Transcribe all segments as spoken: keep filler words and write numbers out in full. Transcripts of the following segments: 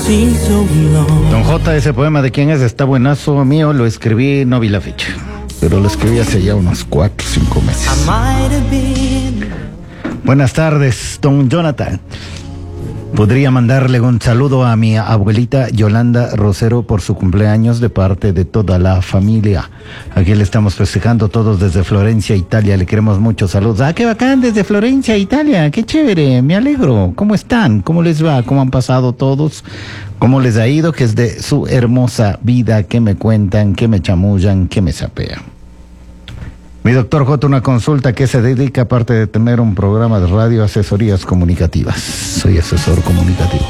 Don J, ese poema de quién es, está buenazo, mío, lo escribí, no vi la fecha, pero lo escribí hace ya unos cuatro, cinco meses. Buenas tardes, don Jonathan. Podría mandarle un saludo a mi abuelita Yolanda Rosero por su cumpleaños de parte de toda la familia. Aquí le estamos festejando todos desde Florencia, Italia. Le queremos mucho. Saludos. Ah, qué bacán, desde Florencia, Italia. Qué chévere, me alegro. ¿Cómo están? ¿Cómo les va? ¿Cómo han pasado todos? ¿Cómo les ha ido? Que es de su hermosa vida. ¿Qué me cuentan? ¿Qué me chamullan? ¿Qué me sapean? Mi doctor J, una consulta que se dedica, aparte de tener un programa de radio, a asesorías comunicativas. Soy asesor comunicativo.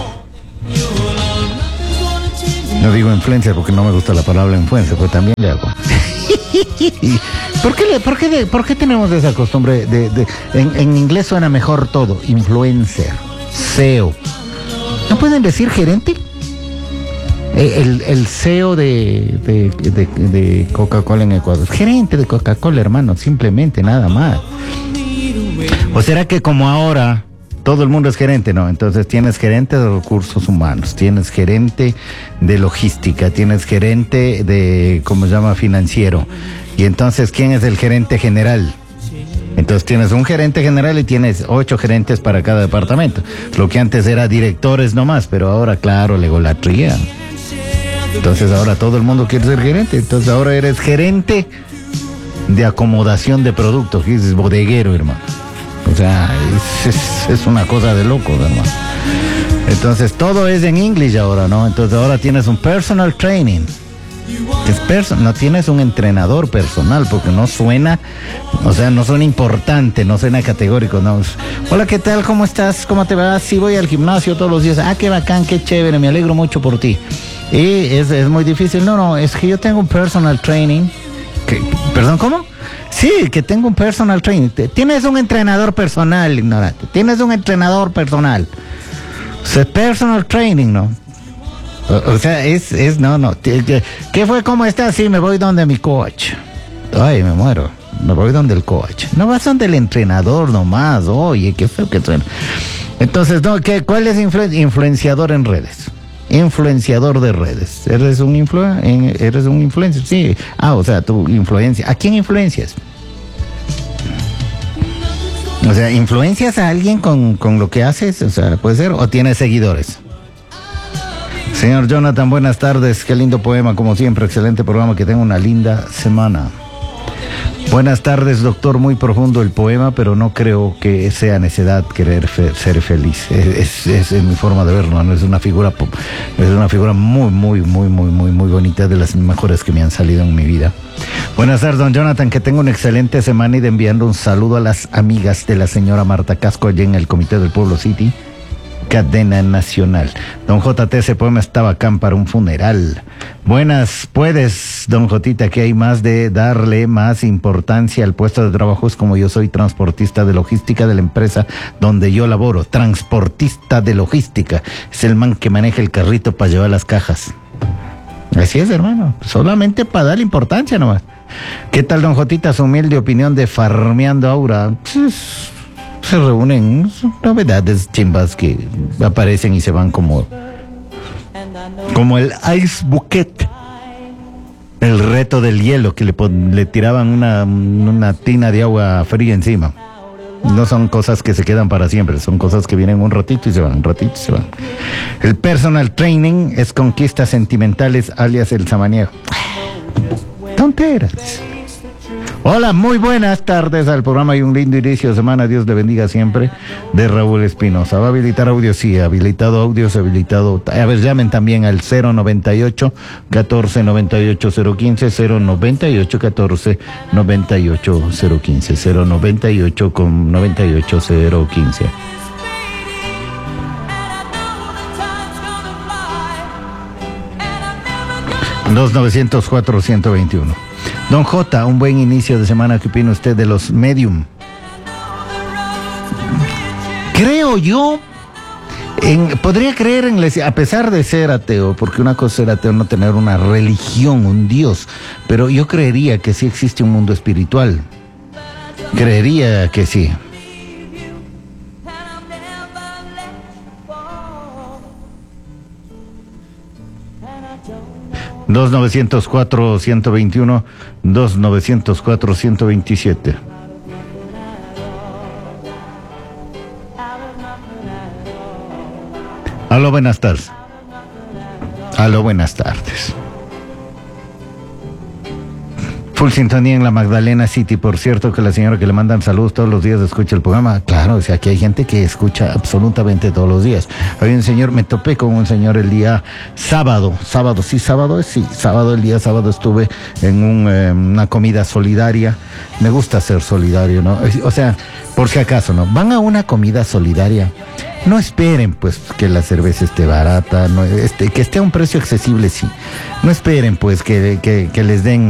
No digo influencer porque no me gusta la palabra influencer, pero también le hago. ¿Por qué, le, por qué, de, por qué tenemos esa costumbre de... de en, en inglés suena mejor todo. Influencer, S E O. ¿No pueden decir gerente? El, el C E O de, de, de, de Coca-Cola en Ecuador. Gerente de Coca-Cola, hermano, simplemente, nada más. ¿O será que como ahora todo el mundo es gerente? No, entonces tienes gerente de recursos humanos, tienes gerente de logística, tienes gerente de, ¿cómo se llama?, financiero. Y entonces, ¿quién es el gerente general? Entonces tienes un gerente general y tienes ocho gerentes para cada departamento. Lo que antes era directores nomás, pero ahora, claro, la egolatría. Entonces ahora todo el mundo quiere ser gerente. Entonces ahora eres gerente de acomodación de productos, que es bodeguero, hermano. O sea, es, es, es una cosa de loco, hermano. Entonces todo es en inglés ahora, ¿no? Entonces ahora tienes un personal training. Es perso- no tienes un entrenador personal, porque no suena, o sea, no suena importante, no suena categórico, no. Hola, ¿qué tal? ¿Cómo estás? ¿Cómo te va? Sí, voy al gimnasio todos los días. Ah, qué bacán, qué chévere, me alegro mucho por ti. Y es, es muy difícil. No, no, es que yo tengo un personal training. ¿Qué? ¿Perdón, cómo? Sí, que tengo un personal training. Tienes un entrenador personal, ignorante. Tienes un entrenador personal. O sea, personal training, ¿no? O, o sea, es, es, no, no. ¿Qué fue? ¿Cómo estás? Sí, me voy donde mi coach. Ay, me muero. Me voy donde el coach. No vas donde el entrenador nomás. Oye, qué feo que suena. Entonces, no, ¿qué, ¿cuál es influ- influenciador en redes? Influenciador de redes. ¿Eres un influ eres un influencer? Sí. Ah, o sea, tu influencia. ¿A quién influencias? O sea, ¿influencias a alguien con, con lo que haces? O sea, puede ser. ¿O tienes seguidores? Señor Jonathan, buenas tardes. Qué lindo poema, como siempre. Excelente programa. Que tenga una linda semana. Buenas tardes, doctor. Muy profundo el poema, pero no creo que sea necedad querer fe- ser feliz. Es, es, es mi forma de verlo, ¿no? Es una figura, es una figura muy, muy, muy, muy, muy, muy bonita, de las mejores que me han salido en mi vida. Buenas tardes, don Jonathan. Que tenga una excelente semana y de enviando un saludo a las amigas de la señora Marta Casco allá en el Comité del Pueblo City, cadena nacional. Don J T, ese poema está bacán para un funeral. Buenas, puedes, don Jotita, que hay más de darle más importancia al puesto de trabajo. Es como yo soy transportista de logística de la empresa donde yo laboro. Transportista de logística. Es el man que maneja el carrito para llevar las cajas. Así es, hermano. Solamente para darle importancia nomás. ¿Qué tal, don Jotita? Su humilde opinión de Farmeando Aura. Pues, se reúnen novedades chimbas que aparecen y se van como como el Ice Bucket, el reto del hielo, que le, le tiraban una, una tina de agua fría encima. No son cosas que se quedan para siempre, son cosas que vienen un ratito y se van, un ratito y se van. El personal training es conquistas sentimentales, alias el samaniego. Tonteras. Hola, muy buenas tardes al programa y un lindo inicio de semana. Dios le bendiga siempre, de Raúl Espinosa. ¿Va a habilitar audio? Sí, habilitado audios, habilitado. A ver, llamen también al cero noventa y ocho, catorce noventa y ocho, cero quince, cero noventa y ocho, catorce noventa y ocho, cero quince, cero noventa y ocho con noventa y ocho, cero quince. dos novecientos cuatro ciento veintiuno. Don J, un buen inicio de semana. ¿Qué opina usted de los medium? Creo yo, en, podría creer en, a pesar de ser ateo, porque una cosa es ser ateo, no tener una religión, un Dios, pero yo creería que sí existe un mundo espiritual. Creería que sí. dos novecientos cuatro ciento veintiuno, dos novecientos cuatro ciento veintisiete. Aló, buenas tardes. Aló, buenas tardes. Full sintonía en la Magdalena City. Por cierto, que la señora que le mandan saludos todos los días escucha el programa. Claro, o sea, que hay gente que escucha absolutamente todos los días. Hay un señor, me topé con un señor el día sábado. Sábado, sí, sábado es, sí. Sábado, el día sábado estuve en un, eh, una comida solidaria. Me gusta ser solidario, ¿no? O sea, por si acaso, ¿no? Van a una comida solidaria. No esperen, pues, que la cerveza esté barata, no, este, que esté a un precio accesible, sí. No esperen, pues, que, que, que les den